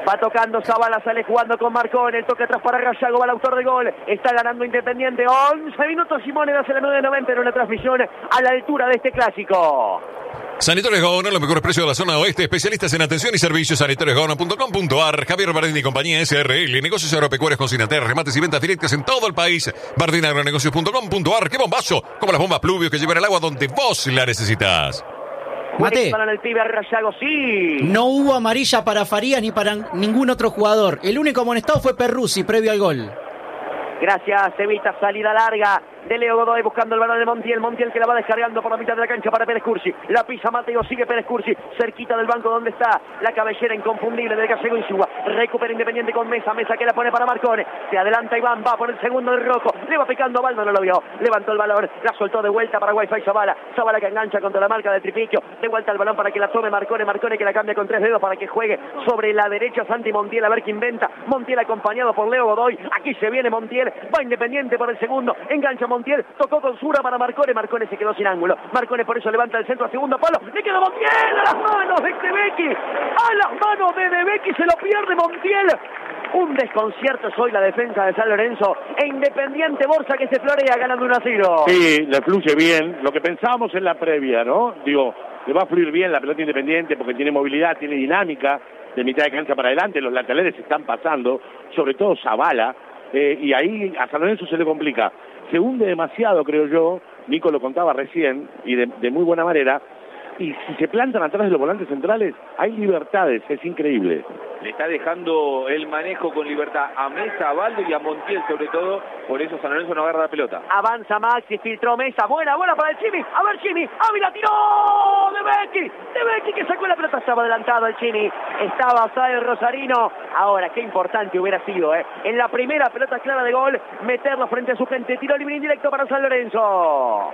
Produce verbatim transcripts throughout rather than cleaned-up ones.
Va tocando Zavala, sale jugando con Marcón, el toque atrás para Rayago, va el autor de gol, está ganando Independiente, once minutos y monedas en la nueve noventa en una transmisión a la altura de este clásico. Sanitarios Gaona, los mejores precios de la zona oeste, especialistas en atención y servicios, sanitarios gaona punto com punto a r, Javier Bardini y compañía S R L, negocios agropecuarios con Sinater, remates y ventas directas en todo el país, bardini agronegocios punto com punto a r, qué bombazo, como las bombas Pluvio que llevan el agua donde vos la necesitas. Mate, el pibe Rayago, sí. No hubo amarilla para Farías ni para ningún otro jugador. El único amonestado fue Perruzzi previo al gol. Gracias, Evita, salida larga de Leo Godoy buscando el balón de Montiel, Montiel que la va descargando por la mitad de la cancha para Pérez Cursi, la pisa Mateo, sigue Pérez Cursi, cerquita del banco donde está la cabellera inconfundible del gallego Insúa, recupera Independiente con Mesa, Mesa que la pone para Marcone, se adelanta Iván, va por el segundo del Rojo, le va picando a Baldo, no lo vio, levantó el balón, la soltó de vuelta para Wi-Fi Zavala, Zavala que engancha contra la marca de Tripiquio, de vuelta el balón para que la tome Marcone, Marcone que la cambia con tres dedos para que juegue sobre la derecha Santi Montiel, a ver qué inventa, Montiel acompañado por Leo Godoy, aquí se viene Montiel, va Independiente por el segundo, engancha Montiel, tocó con Sura para Marcone, Marcone se quedó sin ángulo, Marcone por eso levanta el centro a segundo palo, le queda Montiel a las manos de Debecki, a las manos de Debecki, se lo pierde Montiel, un desconcierto es hoy la defensa de San Lorenzo, e Independiente Borsa que se florea ganando uno a cero. Sí, le fluye bien, lo que pensábamos en la previa, ¿no? Digo, le va a fluir bien la pelota Independiente porque tiene movilidad, tiene dinámica, de mitad de cancha para adelante, los laterales están pasando, sobre todo Zavala, Eh, y ahí a San Lorenzo se le complica. Se hunde demasiado, creo yo, Nico lo contaba recién, y de, de muy buena manera, y si se plantan atrás de los volantes centrales, hay libertades, es increíble. Le está dejando el manejo con libertad a Mesa, a Baldo y a Montiel sobre todo, por eso San Lorenzo no agarra la pelota. Avanza Maxi, filtró Mesa, buena, buena para el Chimi, a ver Chimi, Ávila tiró, de Becchi, de Becchi que sacó la pelota, estaba adelantado el Chimi, estaba Sael Rosarino, ahora qué importante hubiera sido, eh, en la primera pelota clara de gol, meterlo frente a su gente, tiro libre indirecto para San Lorenzo.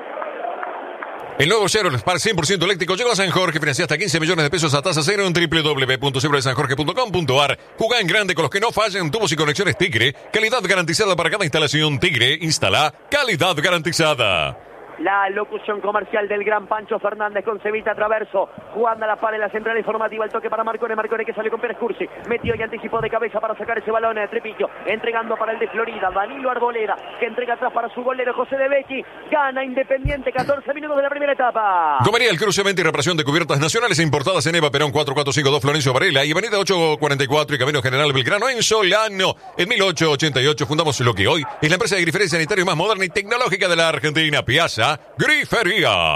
El nuevo Chevrolet Spark cien por ciento eléctrico llegó a San Jorge, financia hasta quince millones de pesos a tasa cero en doble u doble u doble u punto chevrolet san jorge punto com punto a r. Jugá en grande con los que no fallan, tubos y conexiones Tigre, calidad garantizada para cada instalación Tigre, instala calidad garantizada. La locución comercial del gran Pancho Fernández con Cevita Traverso, jugando a la par en la central informativa, el toque para Marcone, Marcone que salió con Pérez Cursi, metió y anticipó de cabeza para sacar ese balón de Tripicchio, entregando para el de Florida, Danilo Arboleda, que entrega atrás para su golero José de Becchi, gana Independiente, catorce minutos de la primera etapa. Gomería el Cruce, venta y reparación de cubiertas nacionales e importadas en Eva Perón cuatro cuatro cinco dos Florencio Varela y avenida ocho cuarenta y cuatro y Camino General Belgrano en Solano. En mil ochocientos ochenta y ocho fundamos lo que hoy es la empresa de grifería sanitaria más moderna y tecnológica de la Argentina, Piazza Grifería.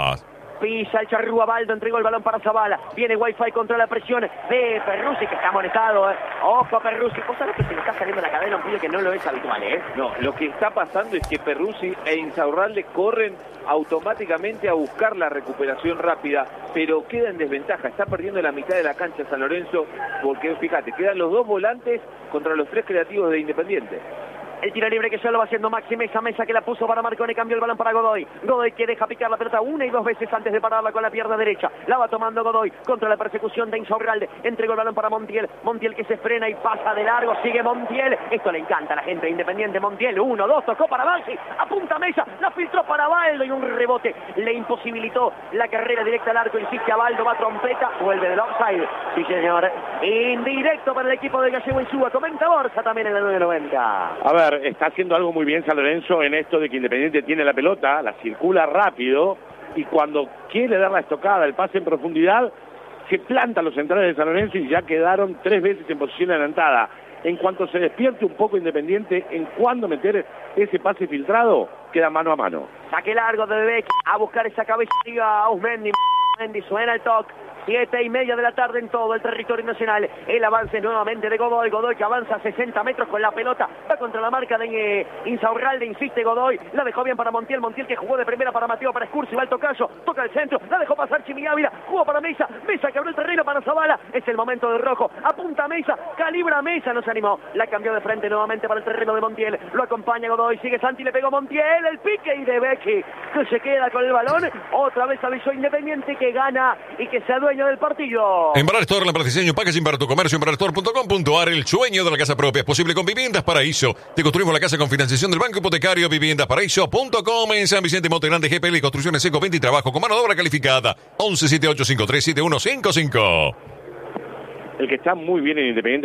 Pisa el charrúa, Baldo entregó el balón para Zavala, viene Wi-Fi contra la presión de Perruzzi que está amonestado, eh. Ojo Perruzzi, vos sabés que se le está saliendo la cadena un pibe que no lo es habitual, eh. No, lo que está pasando es que Perruzzi e Insaurralde corren automáticamente a buscar la recuperación rápida, pero queda en desventaja, está perdiendo la mitad de la cancha San Lorenzo, porque fíjate, quedan los dos volantes contra los tres creativos de Independiente. El tiro libre que ya lo va haciendo Maxi Mesa, Mesa que la puso para Marcone, cambió el balón para Godoy. Godoy que deja picar la pelota una y dos veces antes de pararla con la pierna derecha. La va tomando Godoy contra la persecución de Insaurralde. Entregó el balón para Montiel. Montiel que se frena y pasa de largo. Sigue Montiel. Esto le encanta a la gente de Independiente. Montiel, uno, dos, tocó para Maxi. Apunta Mesa, la filtró para Baldo y un rebote le imposibilitó la carrera directa al arco. Insiste a Baldo, va trompeta, vuelve del offside. Sí, señor. Indirecto para el equipo de Gallego Insúa. Comenta Borja también en la nueve noventa. A ver, está haciendo algo muy bien San Lorenzo en esto de que Independiente tiene la pelota, la circula rápido y cuando quiere dar la estocada, el pase en profundidad, se plantan los centrales de San Lorenzo y ya quedaron tres veces en posición adelantada. En cuanto se despierte un poco Independiente, en cuándo meter ese pase filtrado, queda mano a mano. Saque largo de Beck a buscar esa cabeza a Ausmendi. Mendy suena el toque. Siete y media de la tarde en todo el territorio nacional. El avance nuevamente de Godoy. Godoy que avanza sesenta metros con la pelota. Va contra la marca de eh, Insaurralde. Insiste Godoy. La dejó bien para Montiel. Montiel que jugó de primera para Mateo para Escursi. Va el tocayo. Toca el centro. La dejó pasar Chimi Ávila. Jugó para Mesa. Mesa que abrió el terreno para Zavala. Es el momento del rojo. Apunta Mesa. Calibra Mesa. No se animó. La cambió de frente nuevamente para el terreno de Montiel. Lo acompaña Godoy. Sigue Santi. Le pegó Montiel. El pique y de Becchi que se queda con el balón. Otra vez avisó Independiente que gana y que se adueña del partido. Embarar Store, la diseño, packaging para tu comercio, embarar store punto com punto a r. El sueño de la casa propia es posible con Viviendas Paraíso. Te construimos la casa con financiación del Banco Hipotecario. Viviendas Paraíso punto com en San Vicente, Monte Grande, G P L, Construcciones Seco, venta y trabajo con mano de obra calificada. once siete ocho cinco tres siete uno cinco cinco. el que está muy bien en Independiente